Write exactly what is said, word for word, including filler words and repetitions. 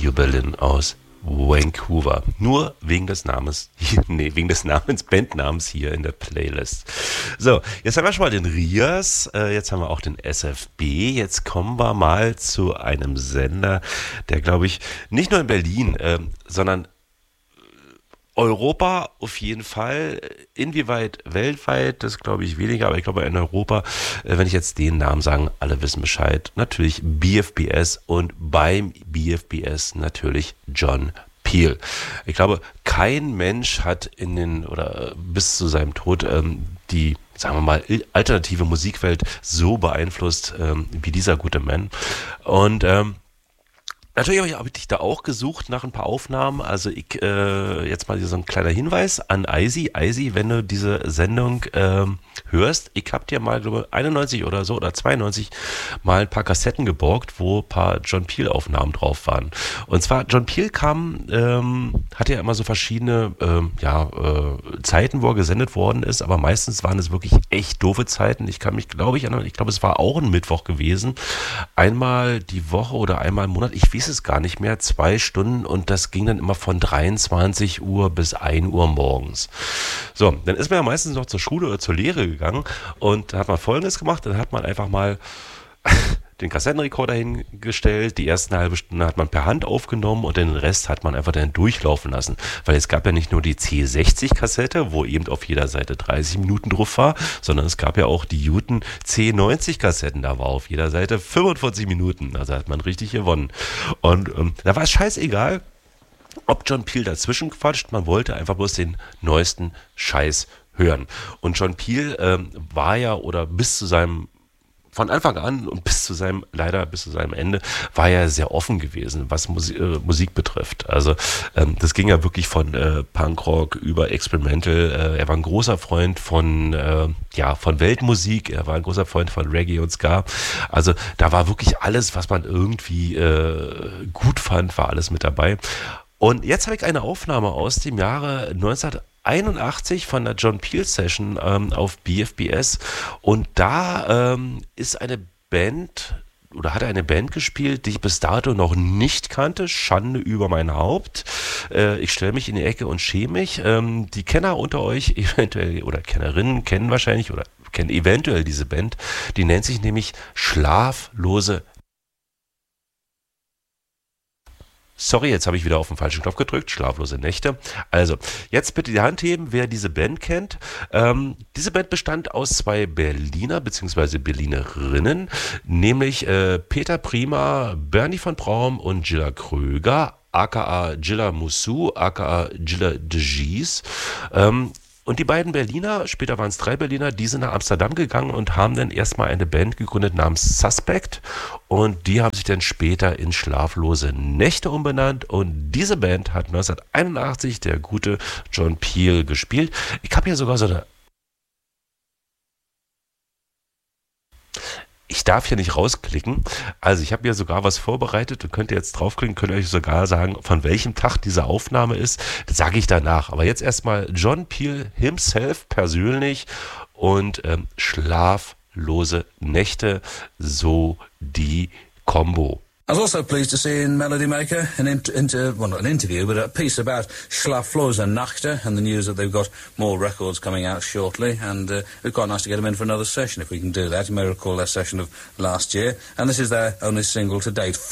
Radio Berlin aus Vancouver. Nur wegen des Namens, nee, wegen des Namens, Bandnamens hier in der Playlist. So, jetzt haben wir schon mal den Rias, äh, jetzt haben wir auch den S F B, jetzt kommen wir mal zu einem Sender, der, glaube ich, nicht nur in Berlin, äh, sondern Europa auf jeden Fall, inwieweit weltweit, das glaube ich weniger, aber ich glaube in Europa, wenn ich jetzt den Namen sage, alle wissen Bescheid, natürlich B F B S und beim B F B S natürlich John Peel. Ich glaube, kein Mensch hat in den, oder bis zu seinem Tod, ähm, die, sagen wir mal, alternative Musikwelt so beeinflusst ähm, wie dieser gute Mann. Und ähm, natürlich habe ich da auch gesucht nach ein paar Aufnahmen. Also ich, äh, jetzt mal so ein kleiner Hinweis an Eisi. Eisi, wenn du diese Sendung ähm, hörst, ich habe dir mal, glaube ich, einundneunzig oder so oder zweiundneunzig mal ein paar Kassetten geborgt, wo ein paar John Peel Aufnahmen drauf waren. Und zwar, John Peel kam, ähm, hatte ja immer so verschiedene ähm, ja, äh, Zeiten, wo er gesendet worden ist, aber meistens waren es wirklich echt doofe Zeiten. Ich kann mich, glaube ich, erinnern, ich glaube, es war auch ein Mittwoch gewesen. Einmal die Woche oder einmal im Monat, ich weiß es gar nicht mehr, zwei Stunden und das ging dann immer von dreiundzwanzig Uhr bis ein Uhr morgens. So, dann ist man ja meistens noch zur Schule oder zur Lehre gegangen und da hat man Folgendes gemacht, dann hat man einfach mal den Kassettenrekorder hingestellt, die ersten halbe Stunde hat man per Hand aufgenommen und den Rest hat man einfach dann durchlaufen lassen, weil es gab ja nicht nur die C sechzig Kassette, wo eben auf jeder Seite dreißig Minuten drauf war, sondern es gab ja auch die Juten C neunzig Kassetten, da war auf jeder Seite fünfundvierzig Minuten, also hat man richtig gewonnen. Und ähm, da war es scheißegal, ob John Peel dazwischen quatscht, man wollte einfach bloß den neuesten Scheiß hören. Und John Peel ähm, war ja, oder bis zu seinem von Anfang an und bis zu seinem, leider bis zu seinem Ende, war er sehr offen gewesen, was Musik, äh, Musik betrifft. Also ähm, das ging ja wirklich von äh, Punkrock über Experimental. Äh, er war ein großer Freund von, äh, ja, von Weltmusik, er war ein großer Freund von Reggae und Ska. Also da war wirklich alles, was man irgendwie äh, gut fand, war alles mit dabei. Und jetzt habe ich eine Aufnahme aus dem Jahre neunzehnhunderteinundachtzig von der John Peel Session ähm, auf B F B S und da ähm, ist eine Band oder hat eine Band gespielt, die ich bis dato noch nicht kannte, Schande über mein Haupt. Äh, ich stelle mich in die Ecke und schäme mich. Ähm, die Kenner unter euch eventuell oder Kennerinnen kennen wahrscheinlich oder kennen eventuell diese Band, die nennt sich nämlich Schlaflose. Sorry, jetzt habe ich wieder auf den falschen Knopf gedrückt. Schlaflose Nächte. Also, jetzt bitte die Hand heben, wer diese Band kennt. Ähm, diese Band bestand aus zwei Berliner bzw. Berlinerinnen, nämlich äh, Peter Prima, Bernie von Braum und Gilla Kröger, aka Gilla Moussou, aka Gilla de Gies. Ähm, Und die beiden Berliner, später waren es drei Berliner, die sind nach Amsterdam gegangen und haben dann erstmal eine Band gegründet namens Suspect. Und die haben sich dann später in Schlaflose Nächte umbenannt. Und diese Band hat neunzehnhunderteinundachtzig der gute John Peel gespielt. Ich habe hier sogar so eine... Ich darf hier nicht rausklicken, also ich habe hier sogar was vorbereitet und könnt ihr jetzt draufklicken, könnt ihr euch sogar sagen, von welchem Tag diese Aufnahme ist, das sage ich danach. Aber jetzt erstmal John Peel himself persönlich und ähm, Schlaflose Nächte, so die Combo. I was also pleased to see in Melody Maker an inter, inter, well, not an interview, but a piece about Schlaflose Nachte and the news that they've got more records coming out shortly. And uh, it'd be quite nice to get them in for another session if we can do that. You may recall their session of last year. And this is their only single to date.